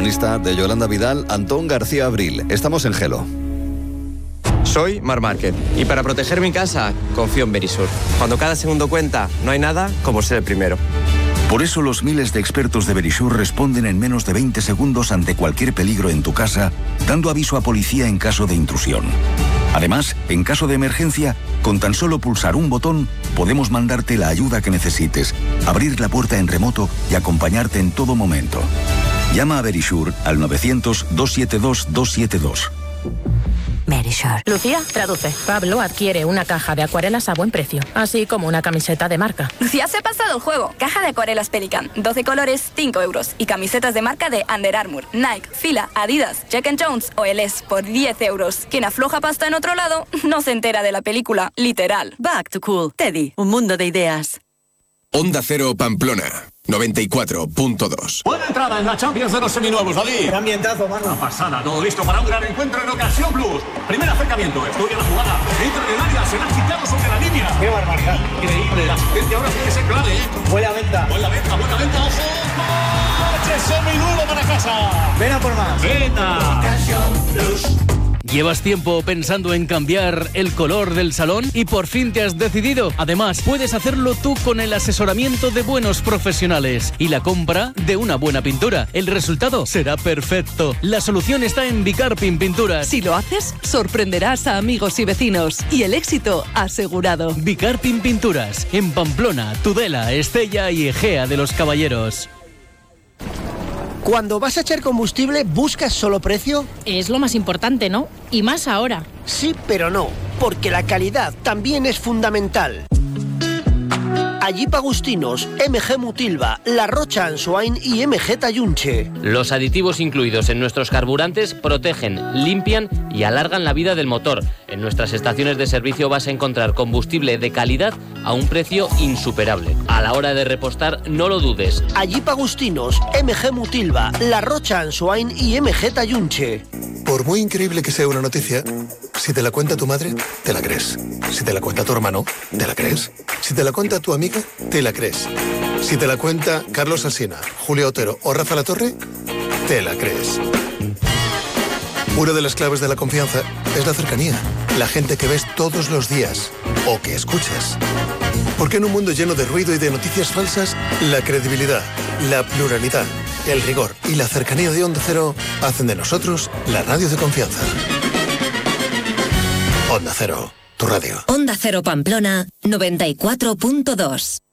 protagonista de Yolanda Vidal, Antón García Abril. Estamos en Gelo. Soy Marc Márquez y para proteger mi casa confío en Verisur. Cuando cada segundo cuenta, no hay nada como ser el primero. Por eso los miles de expertos de Verisur responden en menos de 20 segundos ante cualquier peligro en tu casa, dando aviso a policía en caso de intrusión. Además, en caso de emergencia, con tan solo pulsar un botón, podemos mandarte la ayuda que necesites, abrir la puerta en remoto y acompañarte en todo momento. Llama a Verisur al 900-272-272. Verisur. Lucía, traduce. Pablo adquiere una caja de acuarelas a buen precio, así como una camiseta de marca. Lucía se ha pasado el juego. Caja de acuarelas Pelican, 12 colores, 5 euros. Y camisetas de marca de Under Armour, Nike, Fila, Adidas, Jack & Jones o LS por 10 euros. Quien afloja pasta en otro lado no se entera de la película, literal. Back to Cool. Teddy, un mundo de ideas. Onda Cero Pamplona, 94.2. Buena entrada en la Champions de los seminuevos, David. Qué ambientazo, mano. Una pasada, todo listo para un gran encuentro en Ocasión Plus. Primer acercamiento, estudia la jugada. Entra en el área, será quitado sobre la línea. Qué barbaridad. Increíble, la asistencia ahora tiene que ser clave, ¿eh? Buena venta. Buena venta, ojo. ¡Coche seminuevo para casa! Ven a por más. Venga. Ocasión Plus. ¿Llevas tiempo pensando en cambiar el color del salón y por fin te has decidido? Además, puedes hacerlo tú con el asesoramiento de buenos profesionales y la compra de una buena pintura. El resultado será perfecto. La solución está en Bicarpin Pinturas. Si lo haces, sorprenderás a amigos y vecinos y el éxito asegurado. Bicarpin Pinturas, en Pamplona, Tudela, Estella y Egea de los Caballeros. Cuando vas a echar combustible, ¿buscas solo precio? Es lo más importante, ¿no? Y más ahora. Sí, pero no, porque la calidad también es fundamental. Jeep Agustinos, MG Mutilva, La Rocha Ansoain y MG Tayunche. Los aditivos incluidos en nuestros carburantes protegen, limpian y alargan la vida del motor. En nuestras estaciones de servicio vas a encontrar combustible de calidad a un precio insuperable. A la hora de repostar, no lo dudes. Jeep Agustinos, MG Mutilva, La Rocha Ansoain y MG Tayunche. Por muy increíble que sea una noticia, si te la cuenta tu madre, te la crees. Si te la cuenta tu hermano, te la crees. Si te la cuenta tu amiga, te la crees. Si te la cuenta Carlos Alsina, Julio Otero o Rafa Latorre, te la crees. Una de las claves de la confianza es la cercanía. La gente que ves todos los días o que escuchas. Porque en un mundo lleno de ruido y de noticias falsas, la credibilidad, la pluralidad, el rigor y la cercanía de Onda Cero hacen de nosotros la radio de confianza. Onda Cero, tu radio. Onda Cero Pamplona, 94.2.